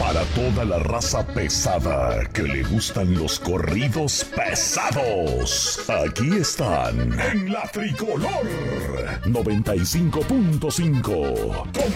Para toda la raza pesada que le gustan los corridos pesados, aquí están en la Tricolor 95.5 con